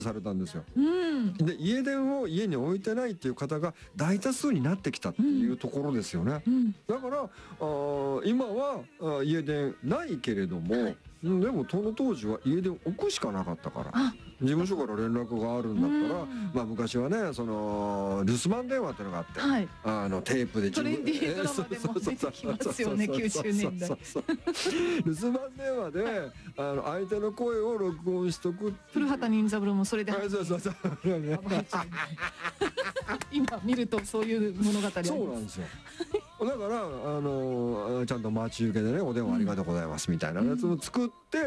されたんですよ。 うん、 で家電を家に置いてないっていう方が大多数になってきたっていうところですよね。 うん、 だから今は家電ないけれども、 はい、 でもその当時は家電置くしかなかったから、 あ、 事務所から連絡があるんだったら、 うんまあ昔はねその留守番電話ってのがあって、 はい、 テープでトレンディードラマでも出てきますよね、90年代。 留守番電話で相手の声を録音しとくっていう。 古畑任三郎もそれで、 そうそうそう今見るとそういう物語あります。 そうなんですよ。だからちゃんと待ち受けでねお電話ありがとうございますみたいなやつを作って、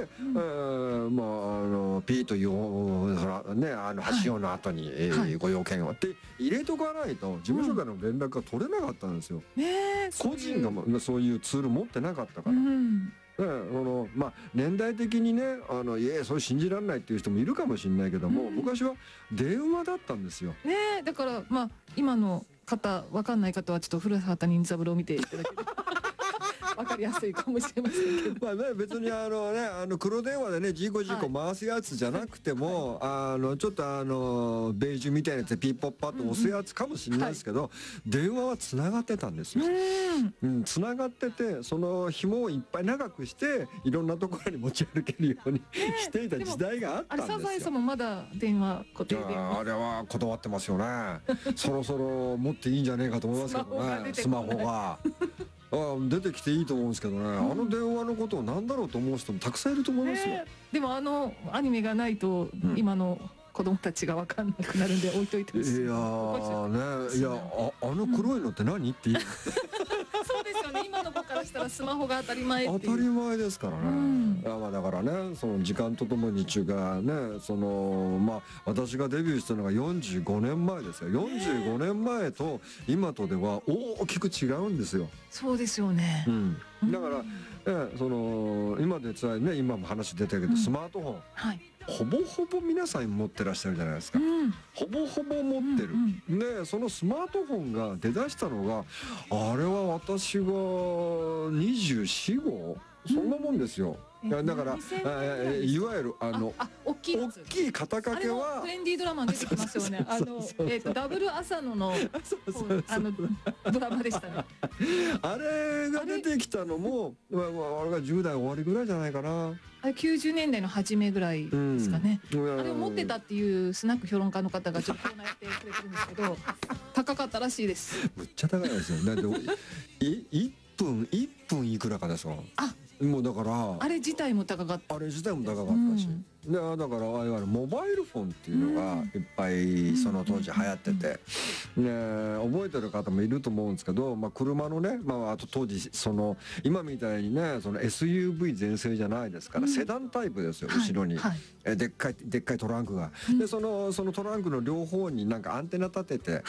まあピーというね発信音の後に、ご用件をって入れとかないと事務所からの連絡が取れなかったんですよ。個人がそういうツール持ってなかったから。まあ年代的にねいやそれ信じられないっていう人もいるかもしれないけども、昔は電話だったんですよ。 ね、だからまあ今の方わかんない方はちょっと古畑任三郎を見ていただけるわかりやすいかもしれませんけど、 まあね別に黒電話でねジーコジーコ回すやつじゃなくても、ちょっとベージュみたいなやつでピーポッパッと押すやつかもしれないですけど、電話はつながってたんですよ。つながっててその紐をいっぱい長くしていろんなところに持ち歩けるようにしていた時代があったんですよ。 あれサザエさんもまだ電話固定電話、 あれは断ってますよね。そろそろ持っていいんじゃねえかと思いますけどね、スマホが。出てきていいと思うんですけどね、電話のことを何だろうと思う人もたくさんいると思いますよ。 でもアニメがないと今の子供たちが分かんなくなるんで置いといてほしい。 いやね、いや黒いのって何って言うそうですよね、今の子からしたらスマホが当たり前っていう。 当たり前ですからね。まあだからねその時間とともに中がねまあ私がデビューしたのが45年前ですよ。45年前と今とでは大きく違うんですよ。 そうですよね。 だから今でつらいね今も話出たけどスマートフォン、ほぼほぼ皆さん持ってらっしゃるじゃないですか。ほぼほぼ持ってる。でそのスマートフォンが出だしたのがあれは私が24、5そんなもんですよ。だからいわゆる大きい肩掛けはトレンディードラマに出てきますよね。ダブル浅野のドラマでしたね。 あれが出てきたのもあれが10代終わりぐらいじゃないかな。 あれ90年代の初めぐらいですかね。あれを持ってたっていうスナック評論家の方がちょっとやってくれてるんですけど高かったらしいです。 むっちゃ高いですよ。だって1分いくらかですよ。もうだからあれ自体も高かった。 あれ自体も高かったし、だからいわゆるモバイルフォンっていうのがいっぱいその当時流行ってて、覚えてる方もいると思うんですけど、車のね、あと当時今みたいにねSUV 全盛じゃないですからセダンタイプですよ。後ろにでっかいトランクが、でそのトランクの両方になんかアンテナ立てて、い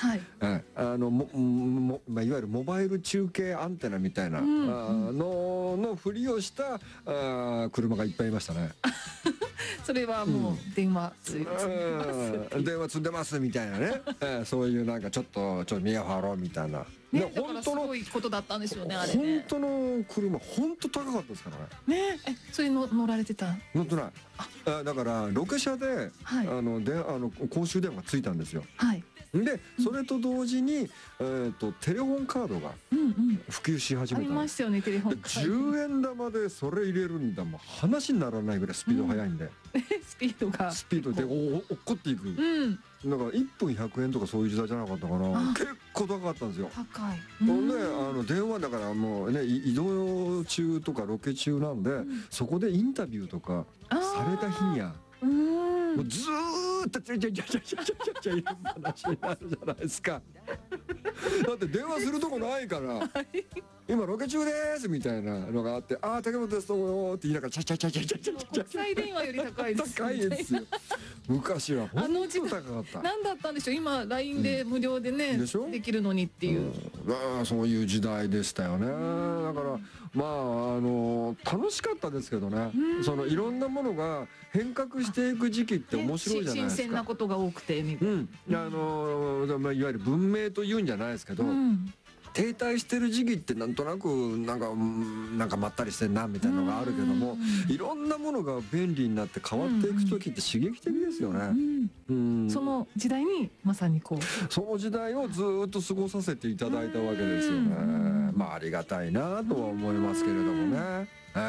わゆるモバイル中継アンテナみたいなのふりをした車がいっぱいいましたね。 それはもう電話積んでますみたいなね、そういうなんかちょっと見え張ろうみたいな。 だからすごいことだったんですよねあれね。 本当の車本当高かったですからね。 それ乗られてた？ 乗ってない。だからロケ車で公衆電話がついたんですよ。でそれと同時にテレホンカードが普及し始めた。 ありましたよねテレホンカード。 10円玉でそれ入れるんだもん話にならないぐらいスピード速いんで。 スピードで落っこっていく。だから1分100円とかそういう時代じゃなかったかな。結構高かったんですよ。 高い。 で電話だからもうね移動中とかロケ中なんでそこでインタビューとかされた日にはもうずーっとちゃいる話になるじゃないですか。だって電話するとこないから今ロケ中ですみたいなのがあって竹本ですどうもって言いながらチャチャチャチャチャチャチャ国際電話より高いです。 高いですよ。昔は本当高かった。 何だったんでしょう。今 LINE で無料でねできるのにっていうそういう時代でしたよね。だから楽しかったですけどね。いろんなものが変革していく時期って面白いじゃないですか。 新鮮なことが多くていわゆる文明というんじゃないですけど停滞してる時期ってなんとなくなんかまったりしてんなみたいなのがあるけども、いろんなものが便利になって変わっていく時って刺激的ですよね。 その時代にまさにこうその時代をずっと過ごさせていただいたわけですよね。まあありがたいなとは思いますけれどもね。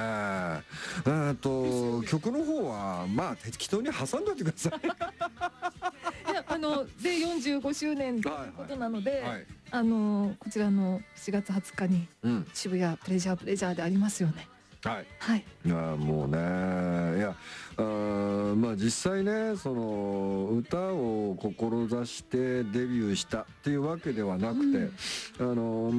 曲の方はまあ適当に挟んでおいてください。 いやで45周年ということなので、こちらの7月20日に渋谷プレジャーでありますよね。 はい、 はい、 いやもうね、いやまあ実際ねその歌を志してデビューしたっていうわけではなくて、まあ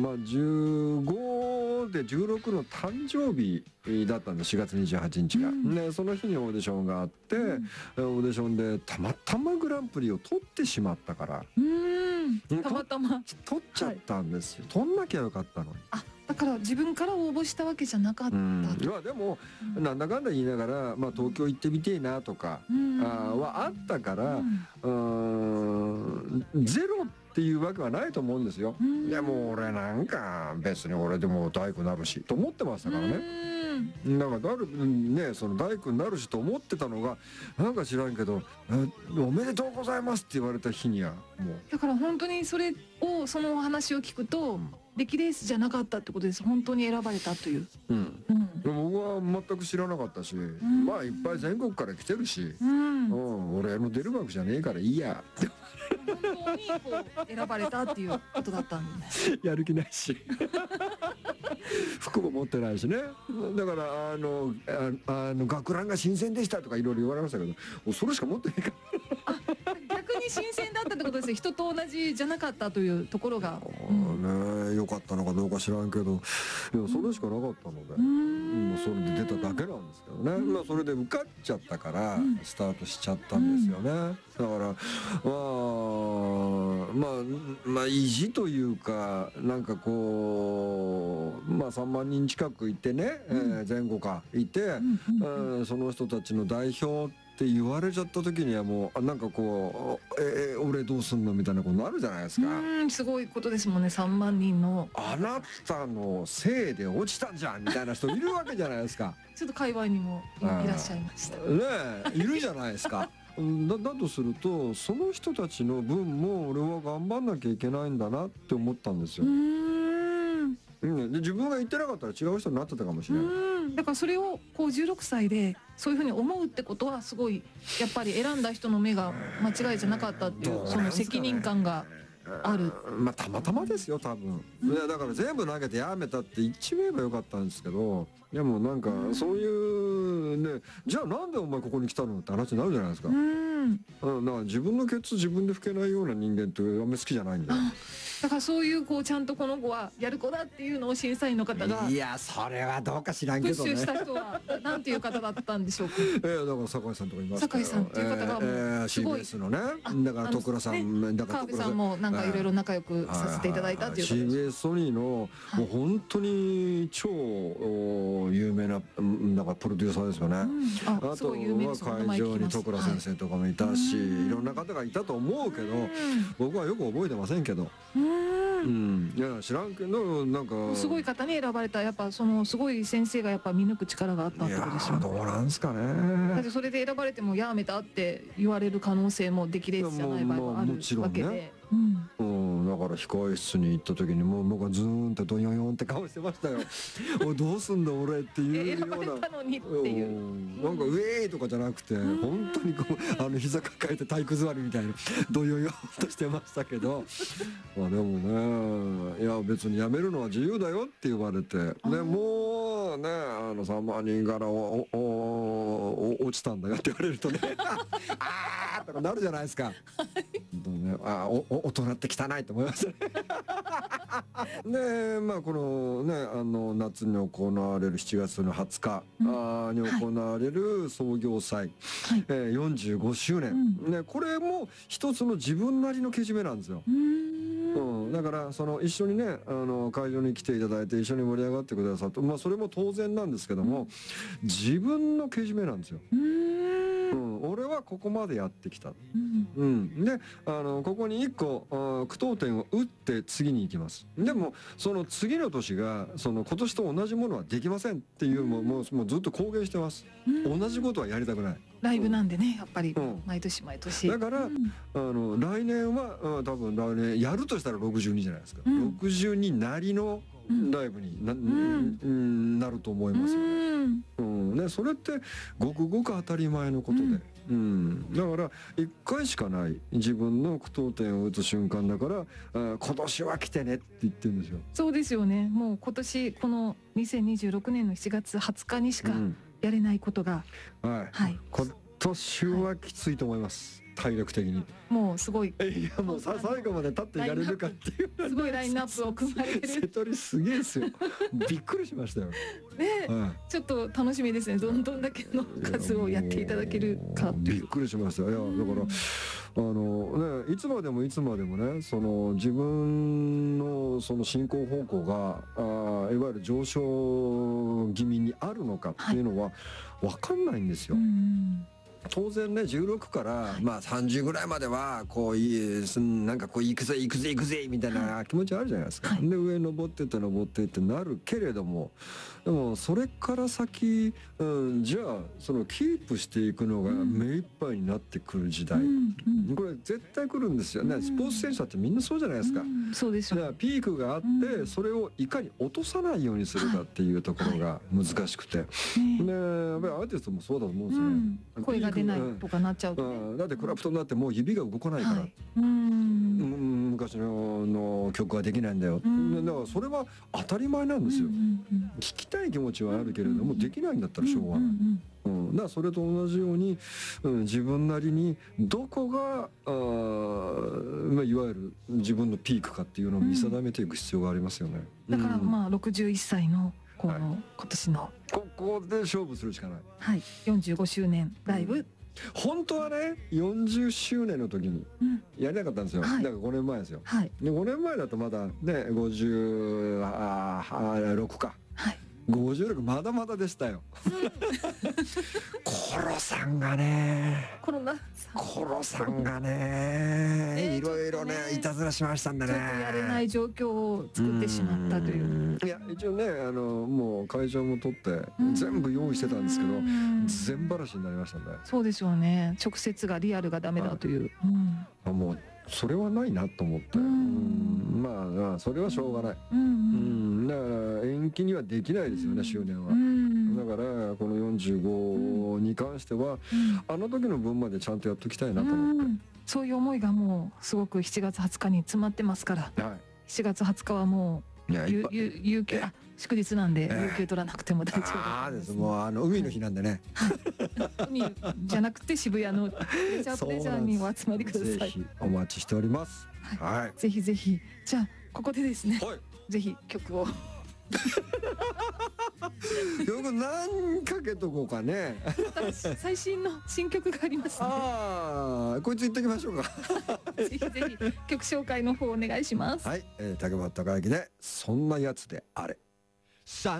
15で16の誕生日だったんで4月28日が、ね、その日にオーディションがあって、オーディションでたまたまグランプリを取ってしまったから、 たまたま取っちゃったんですよ。取んなきゃよかったのに。 だから自分から応募したわけじゃなかった。 でもなんだかんだ言いながら、まあ、東京行ってみてえなとかはあったから、ゼロっていうわけはないと思うんですよ。でも俺なんか別に俺でも大工なるしと思ってましたからね。だからね、その大工になるしと思ってたのがなんか知らんけど「おめでとうございます」って言われた日にはもうだから本当にそのお話を聞くと出来レースじゃなかったってことです。本当に選ばれたという。 僕は全く知らなかったし、まあいっぱい全国から来てるし、俺の出る幕じゃねえからいいやって本当にこう選ばれたっていうことだったんです。 やる気ないし服も持ってないしね。だから学ランが新鮮でしたとかいろいろ言われましたけど、それしか持ってないから逆に新鮮だったってことですよ。人と同じじゃなかったというところが良かったのかどうか知らんけど、いやそれしかなかったので、それで出ただけなんですけどね。まあそれで受かっちゃったからスタートしちゃったんですよね。だからまあ意地というかなんかこうまあ3万人近くいてね、前後かいて、その人たちの代表って言われちゃった時にはもうなんかこう俺どうすんのみたいなことになるじゃないですか。 すごいことですもんね。3万人のあなたのせいで落ちたんじゃんみたいな人いるわけじゃないですか。 ちょっと界隈にもいらっしゃいましたね。いるじゃないですか。だとするとその人たちの分も俺は頑張んなきゃいけないんだなって思ったんですよ。で自分が言ってなかったら違う人になってたかもしれない。 だからそれをこう16歳でそういうふうに思うってことはすごいやっぱり選んだ人の目が間違いじゃなかったっていうその責任感がある。 まあたまたまですよ多分。だから全部投げてやめたって言っちまえばよかったんですけど、でもなんかそういうね、じゃあなんでお前ここに来たのって話になるじゃないですか。だから自分のケツ自分で拭けないような人間ってあんまり好きじゃないんだよ。 だからそういうこうちゃんとこの子はやる子だっていうのを審査員の方がいやそれはどうか知らんけどね。 プッシュした人はなんていう方だったんでしょうか。 だから酒井さんとかいます酒井さんっていう方がもうすごい CBS のね、だから徳倉さんだから川辺さんもなんかいろいろ仲良くさせていただいたっていうことで CBS ソニーのもう本当に超有名ななんかプロデューサーですよね。あとは会場に徳倉先生とかもいたし、いろんな方がいたと思うけど僕はよく覚えてませんけど。いや知らんけどなんかすごい方に選ばれた。やっぱそのすごい先生がやっぱ見抜く力があったってことですよ。 どうなんすかね。 だってそれで選ばれてもやめたって言われる可能性も出来レースじゃない場合もあるわけで。 だから控え室に行った時にもう僕はズーンってドヨヨンって顔してましたよ。おいどうすんだ俺っていうような。 選ばれたのにっていう。 なんかウェーイとかじゃなくて本当にこう膝抱えて体育座りみたいなドヨヨンとしてましたけど、まあでもねいや別に辞めるのは自由だよって言われて、でもうね3万人から落ちたんだよって言われるとねあーとかなるじゃないですか。大人って汚いと思いますね。でまあこのね夏に行われる7月の20日に行われる創業祭45周年、これも一つの自分なりのけじめなんですよ。だからその一緒にね会場に来ていただいて一緒に盛り上がってくださって、それも当然なんですけども自分のけじめなんですよ。 俺はここまでやってきた、でここに1個句読点を打って次に行きます。でもその次の年が今年と同じものはできませんっていうもうずっと公言してます。同じことはやりたくない。 ライブなんでね、やっぱり毎年毎年。 だから来年は多分来年やるとしたら62じゃないですか。62なりのライブになると思いますよね。それってごくごく当たり前のことで、だから1回しかない自分の句読点を打つ瞬間だから今年は来てねって言ってるんですよ。 そうですよね。もう今年この2026年の7月20日にしかやれないことが、 今年はきついと思います。体力的にもうすごい、 いやもう最後まで立っていられるかっていうすごいラインナップを組まれてる。 瀬戸りすげえですよ。びっくりしましたよね。 ちょっと楽しみですね。どんだけの数をやっていただけるかっていう。 びっくりしました。いやだからいつまでもね自分の進行方向がいわゆる上昇気味にあるのかっていうのは分かんないんですよ。当然ね16から30ぐらいまではなんか行くぜみたいな気持ちあるじゃないですか。で上登ってってなるけれども、でもそれから先、じゃあキープしていくのが目いっぱいになってくる時代、これ絶対来るんですよね。スポーツ選手だってみんなそうじゃないですか。 そうですよ。 ピークがあってそれをいかに落とさないようにするかっていうところが難しくて、やっぱりアーティストもそうだと思うんですよね。 声が出ないとかなっちゃうとだってクラプトンだってもう指が動かないから、昔の曲はできないんだよ。だからそれは当たり前なんですよ。聞きたい気持ちはあるけれどもできないんだったらしょうがない。だからそれと同じように、自分なりにどこがいわゆる自分のピークかっていうのを見定めていく必要がありますよね。 だから61歳の今年のここで勝負するしかない。 45周年ライブ。 本当はね40周年の時にやりたかったんですよ。だから5年前ですよ。で5年前だとまだね56か。56まだまだでしたよ。コロさんがねいろいろねいたずらしましたんでね。 ちょっとやれない状況を作ってしまったという。 いや一応ねもう会場も取って全部用意してたんですけど全ばらしになりましたね。 そうですよね。直接がリアルがダメだという。 もうそれはないなと思って、それはしょうがない。だから延期にはできないですよね周年は。だからこの45に関してはあの時の分までちゃんとやっときたいなと思って、 そういう思いがもうすごく7月20日に詰まってますから、7月20日はもう有給祝日なんで有給取らなくても大丈夫です。 もう海の日なんでね。 海じゃなくて渋谷のプレジャーにお集まりください。 ぜひお待ちしております。 ぜひぜひ。じゃあここでですね、ぜひ曲をよく何かけとこうかね。 最新の新曲がありますね。 こいつ言っときましょうか。 ぜひぜひ曲紹介の方お願いします。 竹俣孝之でそんなやつであれ。